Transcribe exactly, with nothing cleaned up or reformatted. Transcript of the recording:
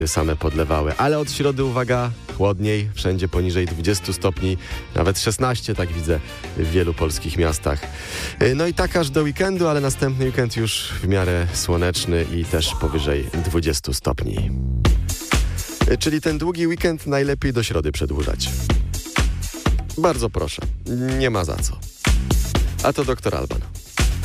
same podlewały, ale od środy, uwaga, chłodniej, wszędzie poniżej dwudziestu stopni, nawet szesnaście, tak widzę, w wielu polskich miastach. No i tak aż do weekendu, ale następny weekend już w miarę słoneczny i też powyżej dwudziestu stopni. Czyli ten długi weekend najlepiej do środy przedłużać. Bardzo proszę, nie ma za co. A to doktor Alban.